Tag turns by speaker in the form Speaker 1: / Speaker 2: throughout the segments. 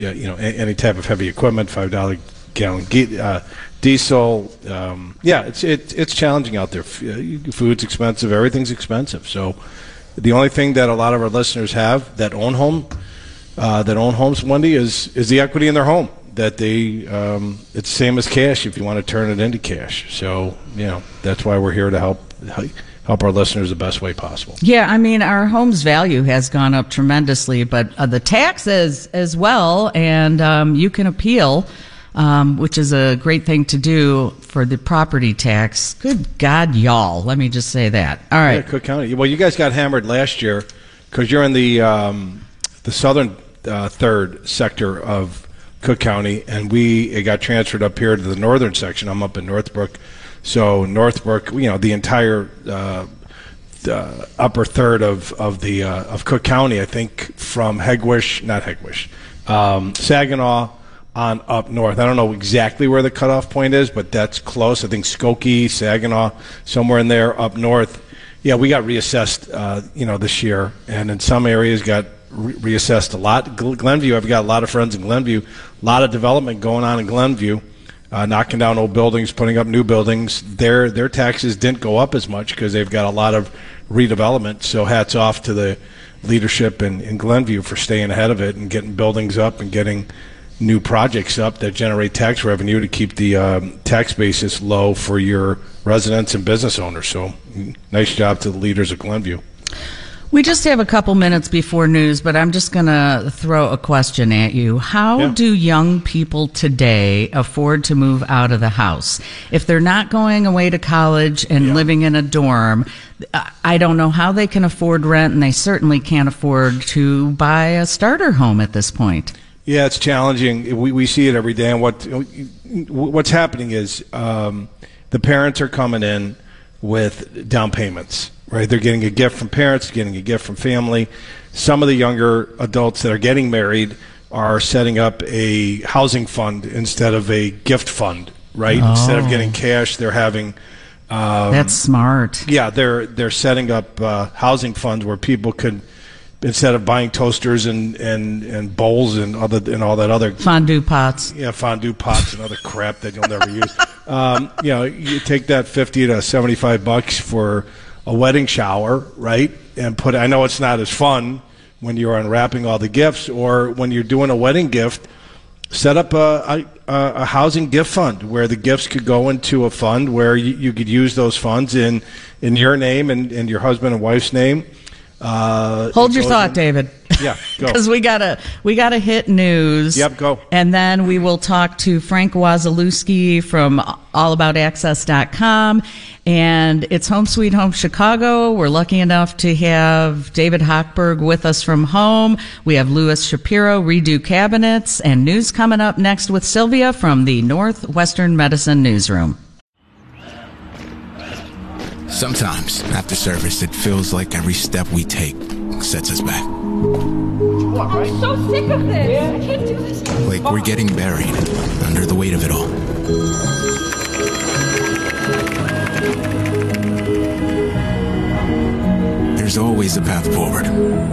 Speaker 1: any type of heavy equipment, $5 gallon diesel. It's challenging out there. Food's expensive. Everything's expensive. So the only thing that a lot of our listeners have that own homes, Wendy, is the equity in their home. That it's the same as cash if you want to turn it into cash. So that's why we're here to help our listeners the best way possible.
Speaker 2: Yeah, I mean, our home's value has gone up tremendously, but the taxes as well, and you can appeal, which is a great thing to do for the property tax. Good God, y'all. Let me just say that. All right.
Speaker 1: Yeah, Cook County. Well, you guys got hammered last year because you're in the southern third sector of Cook County, and it got transferred up here to the northern section. I'm up in Northbrook. So Northbrook, the entire upper third of Cook County, I think, from Saginaw on up north. I don't know exactly where the cutoff point is, but that's close. I think Skokie, Saginaw, somewhere in there up north. Yeah, we got reassessed, this year, and in some areas got reassessed a lot. Glenview, I've got a lot of friends in Glenview. A lot of development going on in Glenview. Knocking down old buildings, putting up new buildings. Their taxes didn't go up as much because they've got a lot of redevelopment. So hats off to the leadership in Glenview for staying ahead of it and getting buildings up and getting new projects up that generate tax revenue to keep the tax basis low for your residents and business owners. So nice job to the leaders of Glenview.
Speaker 2: We just have a couple minutes before news, but I'm just going to throw a question at you. How do young people today afford to move out of the house? If they're not going away to college and living in a dorm, I don't know how they can afford rent, and they certainly can't afford to buy a starter home at this point.
Speaker 1: Yeah, it's challenging. We see it every day. And what's happening is the parents are coming in with down payments. Right, they're getting a gift from parents, getting a gift from family. Some of the younger adults that are getting married are setting up a housing fund instead of a gift fund. Right, instead of getting cash, they're having.
Speaker 2: That's smart.
Speaker 1: Yeah, they're setting up housing funds where people could, instead of buying toasters and bowls and all that other
Speaker 2: fondue pots.
Speaker 1: Yeah, fondue pots and other crap that you'll never use. You take that $50 to $75 for a wedding shower, right? And I know it's not as fun when you're unwrapping all the gifts, or when you're doing a wedding gift, set up a housing gift fund where the gifts could go into a fund where you could use those funds in your name and your husband and wife's name.
Speaker 2: Hold your thought, David.
Speaker 1: Yeah, go.
Speaker 2: Because we gotta hit news.
Speaker 1: Yep, go.
Speaker 2: And then we will talk to Frank Wazalewski from allaboutaccess.com. And it's Home Sweet Home Chicago. We're lucky enough to have David Hochberg with us from home. We have Louis Shapiro, Redo Cabinets, and news coming up next with Sylvia from the Northwestern Medicine Newsroom.
Speaker 3: Sometimes, after service, it feels like every step we take sets us back.
Speaker 4: I'm so sick of this. I can't do this.
Speaker 3: Like we're getting buried under the weight of it all. There's always a path forward.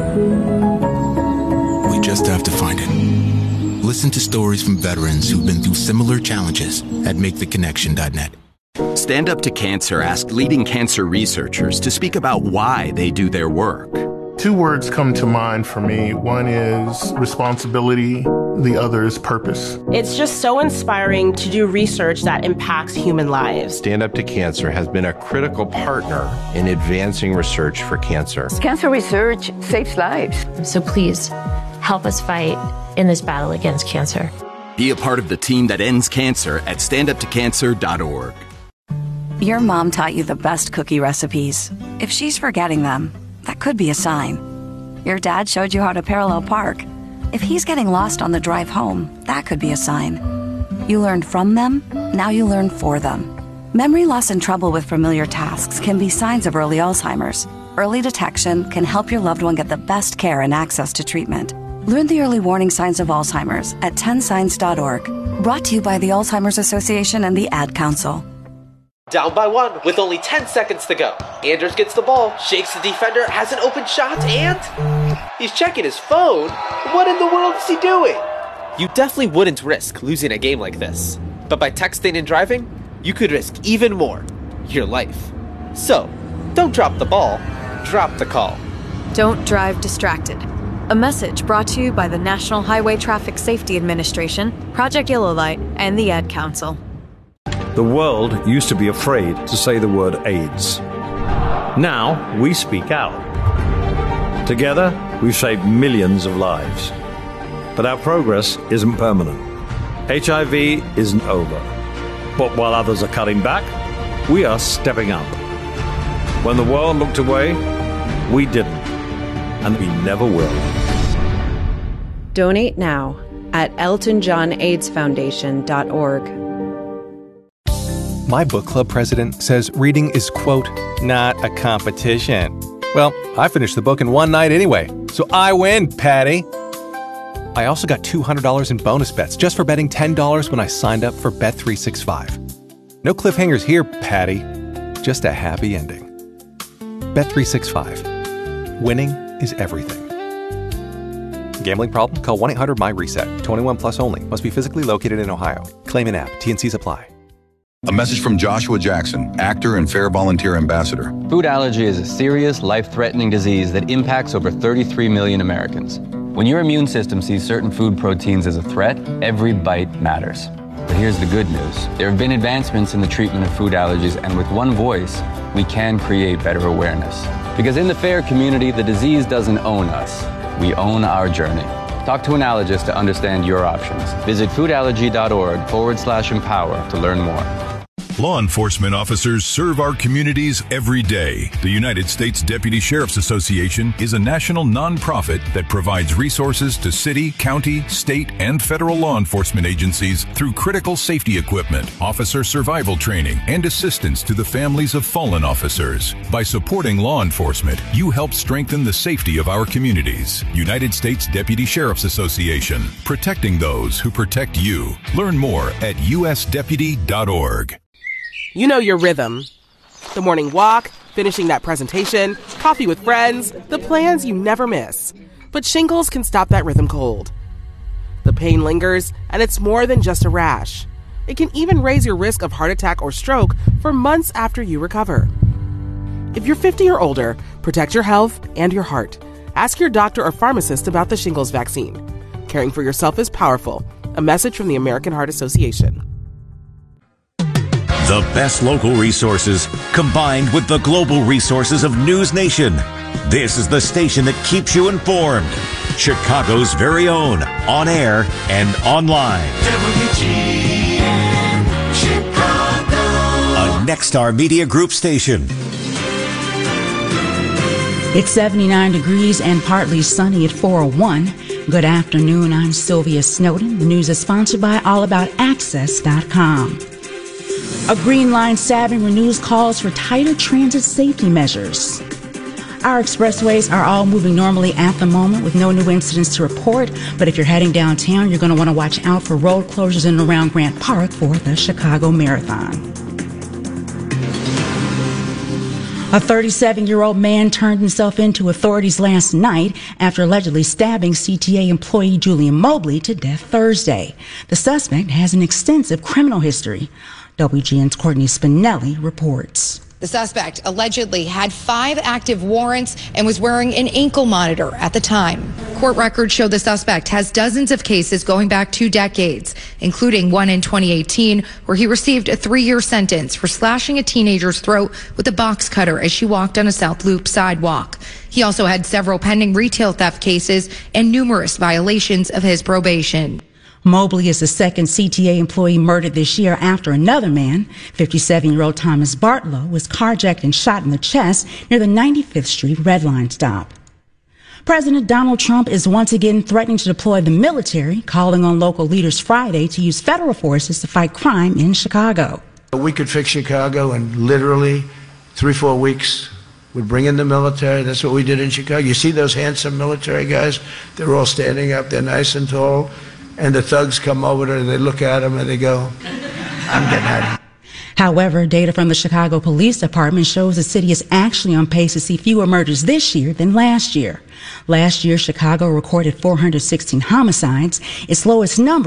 Speaker 3: We just have to find it. Listen to stories from veterans who've been through similar challenges at MakeTheConnection.net.
Speaker 5: Stand Up to Cancer asked leading cancer researchers to speak about why they do their work.
Speaker 6: Two words come to mind for me. One is responsibility, the other is purpose.
Speaker 7: It's just so inspiring to do research that impacts human lives.
Speaker 8: Stand Up to Cancer has been a critical partner in advancing research for cancer.
Speaker 9: Cancer research saves lives.
Speaker 10: So please, help us fight in this battle against cancer.
Speaker 5: Be a part of the team that ends cancer at standuptocancer.org.
Speaker 11: Your mom taught you the best cookie recipes. If she's forgetting them, that could be a sign. Your dad showed you how to parallel park. If he's getting lost on the drive home, that could be a sign. You learned from them, now you learn for them. Memory loss and trouble with familiar tasks can be signs of early Alzheimer's. Early detection can help your loved one get the best care and access to treatment. Learn the early warning signs of Alzheimer's at 10signs.org. Brought to you by the Alzheimer's Association and the Ad Council.
Speaker 12: Down by one with only 10 seconds to go. Anders gets the ball, shakes the defender, has an open shot, and he's checking his phone. What in the world is he doing? You definitely wouldn't risk losing a game like this. But by texting and driving, you could risk even more, your life. So, don't drop the ball, drop the call.
Speaker 13: Don't drive distracted. A message brought to you by the National Highway Traffic Safety Administration, Project Yellow Light, and the Ad Council.
Speaker 14: The world used to be afraid to say the word AIDS. Now we speak out. Together, we've saved millions of lives. But our progress isn't permanent. HIV isn't over. But while others are cutting back, we are stepping up. When the world looked away, we didn't. And we never will.
Speaker 15: Donate now at eltonjohnaidsfoundation.org.
Speaker 16: My book club president says reading is, quote, not a competition. Well, I finished the book in one night anyway, so I win, Patty. I also got $200 in bonus bets just for betting $10 when I signed up for Bet365. No cliffhangers here, Patty. Just a happy ending. Bet365. Winning is everything. Gambling problem? Call 1-800-MY-RESET. 21 plus only. Must be physically located in Ohio. Claim in app. T&Cs apply.
Speaker 17: A message from Joshua Jackson, actor and Fair Volunteer Ambassador.
Speaker 18: Food allergy is a serious, life-threatening disease that impacts over 33 million Americans. When your immune system sees certain food proteins as a threat, every bite matters. But here's the good news. There have been advancements in the treatment of food allergies, and with one voice, we can create better awareness. Because in the FAIR community, the disease doesn't own us. We own our journey. Talk to an allergist to understand your options. Visit foodallergy.org/empower to learn more.
Speaker 19: Law enforcement officers serve our communities every day. The United States Deputy Sheriff's Association is a national nonprofit that provides resources to city, county, state, and federal law enforcement agencies through critical safety equipment, officer survival training, and assistance to the families of fallen officers. By supporting law enforcement, you help strengthen the safety of our communities. United States Deputy Sheriff's Association, protecting those who protect you. Learn more at usdeputy.org.
Speaker 20: You know your rhythm. The morning walk, finishing that presentation, coffee with friends, the plans you never miss. But shingles can stop that rhythm cold. The pain lingers, and it's more than just a rash. It can even raise your risk of heart attack or stroke for months after you recover. If you're 50 or older, protect your health and your heart. Ask your doctor or pharmacist about the shingles vaccine. Caring for yourself is powerful. A message from the American Heart Association.
Speaker 21: The best local resources combined with the global resources of News Nation. This is the station that keeps you informed. Chicago's very own, on air and online. WGN Chicago. A Nexstar Media Group station.
Speaker 2: It's 79 degrees and partly sunny at 401. Good afternoon, I'm Sylvia Snowden. The news is sponsored by AllAboutAccess.com. A Green Line stabbing renews calls for tighter transit safety measures. Our expressways are all moving normally at the moment with no new incidents to report, but if you're heading downtown, you're going to want to watch out for road closures in and around Grant Park for the Chicago Marathon. A 37-year-old man turned himself in to authorities last night after allegedly stabbing CTA employee Julian Mobley to death Thursday. The suspect has an extensive criminal history. WGN's Courtney Spinelli reports.
Speaker 22: The suspect allegedly had 5 active warrants and was wearing an ankle monitor at the time. Court records show the suspect has dozens of cases going back 2 decades, including one in 2018 where he received a 3-year sentence for slashing a teenager's throat with a box cutter as she walked on a South Loop sidewalk. He also had several pending retail theft cases and numerous violations of his probation.
Speaker 2: Mobley is the second CTA employee murdered this year after another man, 57-year-old Thomas Bartlow, was carjacked and shot in the chest near the 95th Street Red Line stop. President Donald Trump is once again threatening to deploy the military, calling on local leaders Friday to use federal forces to fight crime in Chicago.
Speaker 23: We could fix Chicago in literally 3-4 weeks. We'd bring in the military. That's what we did in Chicago. You see those handsome military guys? They're all standing up. They're nice and tall. And the thugs come over there and they look at them and they go, I'm getting out of here.
Speaker 1: However, data from the Chicago Police Department shows the city is actually on pace to see fewer murders this year than last year. Last year, Chicago recorded 416 homicides, its lowest number